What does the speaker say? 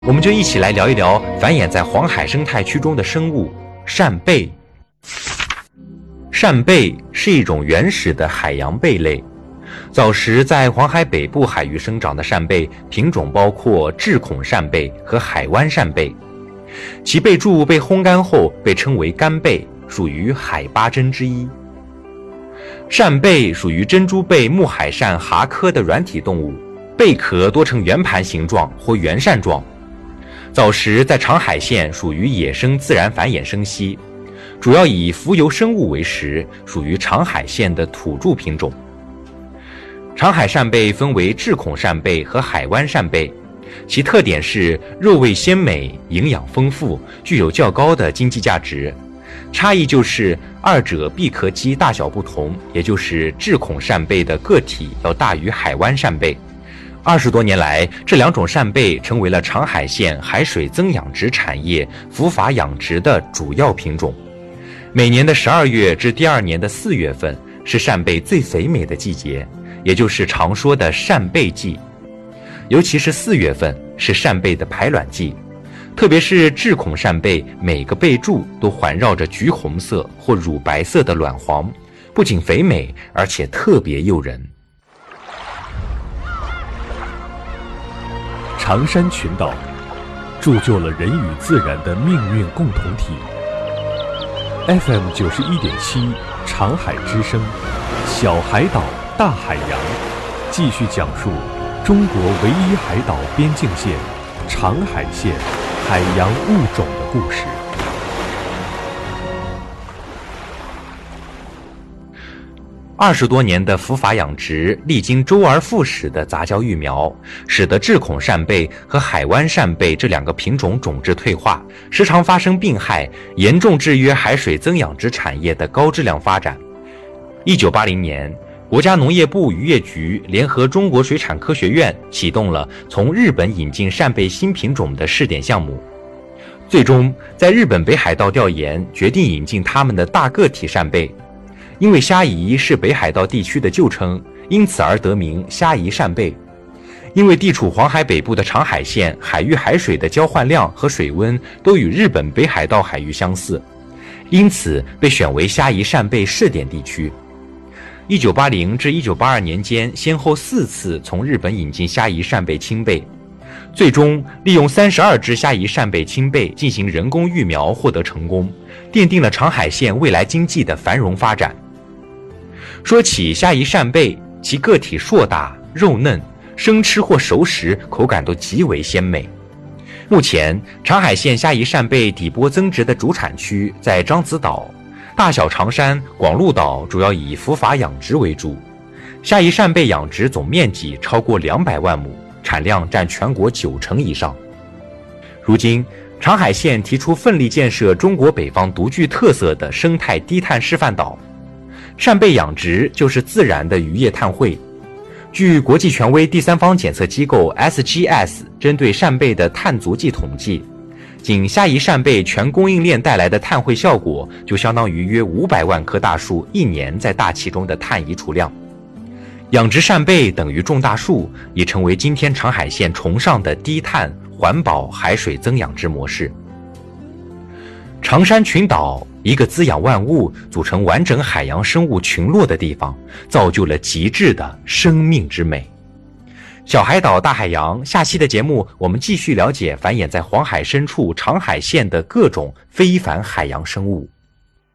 我们就一起来聊一聊繁衍在黄海生态区中的生物扇贝。扇贝是一种原始的海洋贝类，早时在黄海北部海域生长的扇贝品种包括智孔扇贝和海湾扇贝，其贝柱被烘干后被称为干贝，属于海八珍之一。扇贝属于珍珠贝木海扇蛤科的软体动物，贝壳多呈圆盘形状或圆扇状。早时在长海县属于野生自然繁衍生息，主要以浮游生物为食，属于长海县的土著品种。长海扇贝分为智孔扇贝和海湾扇贝，其特点是肉味鲜美，营养丰富，具有较高的经济价值。差异就是二者闭壳肌大小不同，也就是智孔扇贝的个体要大于海湾扇贝。20多年来，这两种扇贝成为了长海县海水增养殖产业伏法养殖的主要品种。每年的12月至第2年的4月份是扇贝最肥美的季节，也就是常说的扇贝季。尤其是4月份是扇贝的排卵季，特别是智孔扇贝，每个贝柱都环绕着橘红色或乳白色的卵黄，不仅肥美，而且特别诱人。 长山群岛铸就了人与自然的命运共同体。FM 91.7长海之声，小海岛大海洋，继续讲述中国唯一海岛边境线长海县海洋物种的故事。 20多年的伏法养殖，历经周而复始的杂交育苗，使得智孔扇贝和海湾扇贝这两个品种种质退化，时常发生病害，严重制约海水增养殖产业的高质量发展。1980年，国家农业部渔业局联合中国水产科学院启动了从日本引进扇贝新品种的试点项目，最终在日本北海道调研，决定引进他们的大个体扇贝。因为虾夷是北海道地区的旧称，因此而得名虾夷扇贝。因为地处黄海北部的长海县，海域海水的交换量和水温都与日本北海道海域相似，因此被选为虾夷扇贝试点地区。1980至1982年间，先后4次从日本引进虾夷扇贝亲贝，最终利用32只虾夷扇贝亲贝进行人工育苗，获得成功，奠定了长海县未来经济的繁荣发展。说起虾夷扇贝，其个体硕大、肉嫩，生吃或熟食口感都极为鲜美。目前，长海县虾夷扇贝底波增殖的主产区在獐子岛、大小长山、广鹿岛，主要以伏法养殖为主。虾夷扇贝养殖总面积超过200万亩，产量占全国90%以上。如今，长海县提出奋力建设中国北方独具特色的生态低碳示范岛。扇贝养殖就是自然的渔业碳汇。据国际权威第三方检测机构 SGS 针对扇贝的碳足迹统计，仅虾夷扇贝全供应链带来的碳汇效果，就相当于约500万棵大树1年在大气中的碳移除量。养殖扇贝等于种大树，已成为今天长海县崇尚的低碳环保海水增养殖模式。长山群岛，一个滋养万物、组成完整海洋生物群落的地方，造就了极致的生命之美。小海岛大海洋，下期的节目我们继续了解繁衍在黄海深处长海县的各种非凡海洋生物。